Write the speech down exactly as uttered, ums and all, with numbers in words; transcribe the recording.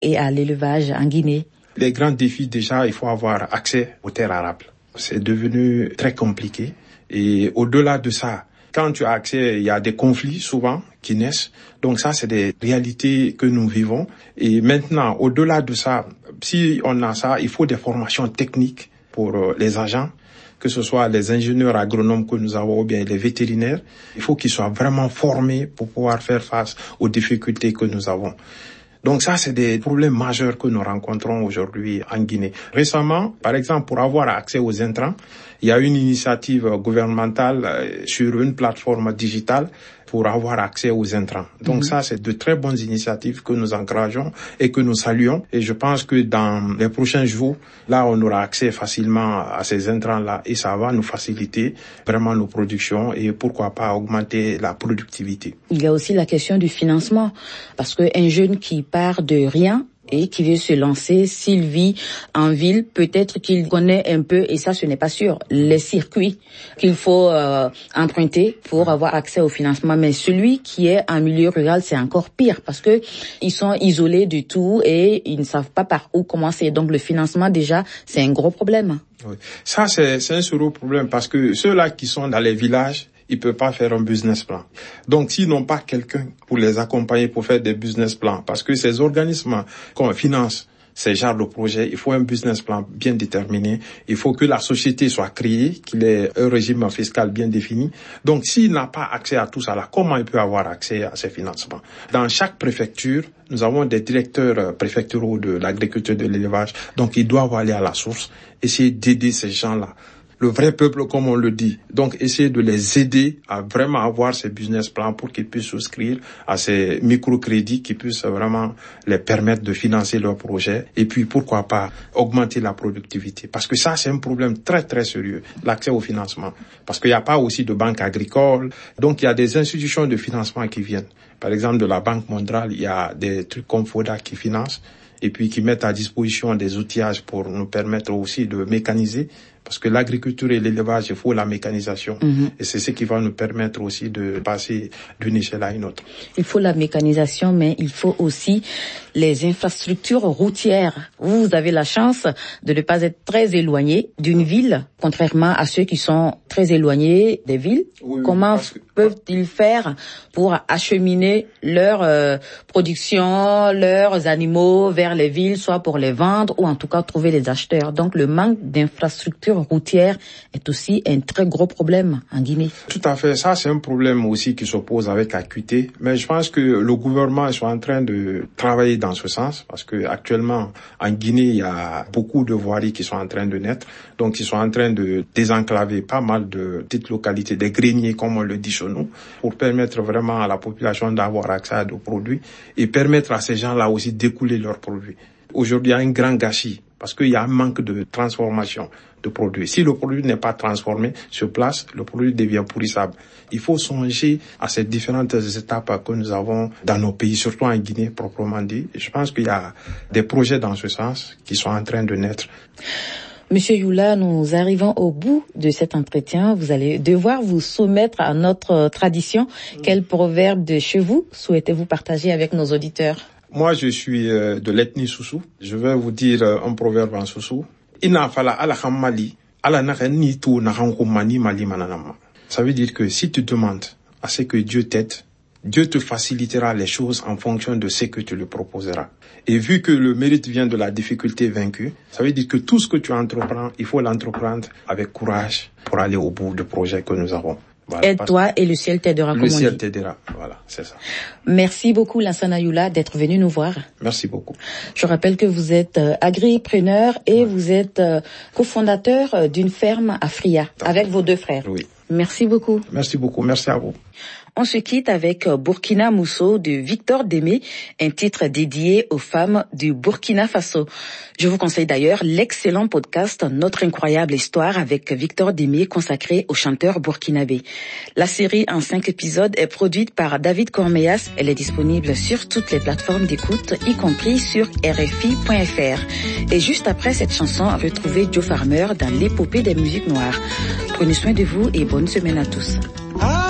et à l'élevage en Guinée? Les grands défis, déjà, il faut avoir accès aux terres arables. C'est devenu très compliqué. Et au-delà de ça, quand tu as accès, il y a des conflits souvent qui naissent. Donc ça, c'est des réalités que nous vivons. Et maintenant, au-delà de ça, si on a ça, il faut des formations techniques pour les agents, que ce soit les ingénieurs agronomes que nous avons ou bien les vétérinaires. Il faut qu'ils soient vraiment formés pour pouvoir faire face aux difficultés que nous avons. Donc ça, c'est des problèmes majeurs que nous rencontrons aujourd'hui en Guinée. Récemment, par exemple, pour avoir accès aux intrants, il y a une initiative gouvernementale sur une plateforme digitale pour avoir accès aux intrants. Donc mmh. ça, c'est de très bonnes initiatives que nous encourageons et que nous saluons. Et je pense que dans les prochains jours, là, on aura accès facilement à ces intrants-là et ça va nous faciliter vraiment nos productions et pourquoi pas augmenter la productivité. Il y a aussi la question du financement, parce qu'un jeune qui part de rien et qui veut se lancer, s'il vit en ville, peut-être qu'il connaît un peu, et ça ce n'est pas sûr, les circuits qu'il faut euh, emprunter pour avoir accès au financement. Mais celui qui est en milieu rural, c'est encore pire parce que ils sont isolés du tout et ils ne savent pas par où commencer. Donc le financement déjà, c'est un gros problème. Oui. Ça c'est, c'est un sérieux problème parce que ceux-là qui sont dans les villages, ils peuvent pas faire un business plan. Donc, s'ils n'ont pas quelqu'un pour les accompagner pour faire des business plans, parce que ces organismes qu'on finance ces genres de projets, il faut un business plan bien déterminé. Il faut que la société soit créée, qu'il ait un régime fiscal bien défini. Donc, s'il n'a pas accès à tout ça là, comment il peut avoir accès à ces financements? Dans chaque préfecture, nous avons des directeurs préfectoraux de l'agriculture, de l'élevage. Donc, ils doivent aller à la source, essayer d'aider ces gens-là. Le vrai peuple, comme on le dit. Donc, essayer de les aider à vraiment avoir ces business plans pour qu'ils puissent souscrire à ces microcrédits qui puissent vraiment les permettre de financer leurs projets. Et puis, pourquoi pas, augmenter la productivité. Parce que ça, c'est un problème très, très sérieux, l'accès au financement. Parce qu'il n'y a pas aussi de banque agricole. Donc, il y a des institutions de financement qui viennent. Par exemple, de la Banque mondiale, il y a des trucs comme FODA qui financent et puis qui mettent à disposition des outillages pour nous permettre aussi de mécaniser. Parce que l'agriculture et l'élevage, il faut la mécanisation. Mmh. Et c'est ce qui va nous permettre aussi de passer d'une échelle à une autre. Il faut la mécanisation, mais il faut aussi les infrastructures routières. Vous, vous avez la chance de ne pas être très éloigné d'une ville, contrairement à ceux qui sont très éloignés des villes. Oui, Comment que... peuvent-ils faire pour acheminer leur euh, production, leurs animaux vers les villes, soit pour les vendre ou en tout cas trouver les acheteurs? Donc le manque d'infrastructures routière est aussi un très gros problème en Guinée. Tout à fait. Ça, c'est un problème aussi qui s'oppose avec acuité. Mais je pense que le gouvernement est en train de travailler dans ce sens parce que actuellement, en Guinée, il y a beaucoup de voiries qui sont en train de naître. Donc, ils sont en train de désenclaver pas mal de petites localités, des greniers, comme on le dit chez nous, pour permettre vraiment à la population d'avoir accès à des produits et permettre à ces gens-là aussi d'écouler leurs produits. Aujourd'hui, il y a un grand gâchis parce qu'il y a un manque de transformation de produits. Si le produit n'est pas transformé sur place, le produit devient pourrissable. Il faut songer à ces différentes étapes que nous avons dans nos pays, surtout en Guinée, proprement dit. Et je pense qu'il y a des projets dans ce sens qui sont en train de naître. Monsieur Youla, nous arrivons au bout de cet entretien. Vous allez devoir vous soumettre à notre tradition. Mmh. Quel proverbe de chez vous souhaitez-vous partager avec nos auditeurs? Moi, je suis de l'ethnie Soussou. Je vais vous dire un proverbe en Soussou. Ina fala ala khamali, ala nakani tu nakankumani mali mananama. Ça veut dire que si tu demandes à ce que Dieu t'aide, Dieu te facilitera les choses en fonction de ce que tu lui proposeras. Et vu que le mérite vient de la difficulté vaincue, ça veut dire que tout ce que tu entreprends, il faut l'entreprendre avec courage pour aller au bout du projet que nous avons. Voilà, aide-toi et le ciel t'aidera. Le ciel t'aidera, voilà, c'est ça. Merci beaucoup Lansana Youla d'être venu nous voir. Merci beaucoup. Je rappelle que vous êtes euh, agripreneur et ouais. vous êtes euh, cofondateur euh, d'une ferme à Fria avec vos deux frères. Oui. Merci beaucoup. Merci beaucoup, merci à vous. On se quitte avec Burkina Mousso de Victor Démé, un titre dédié aux femmes du Burkina Faso. Je vous conseille d'ailleurs l'excellent podcast Notre incroyable histoire avec Victor Démé consacré au chanteur burkinabé. La série en cinq épisodes est produite par David Cormeas. Elle est disponible sur toutes les plateformes d'écoute, y compris sur R F I point F R. Et juste après cette chanson, retrouvez Joe Farmer dans l'épopée des musiques noires. Prenez soin de vous et bonne semaine à tous.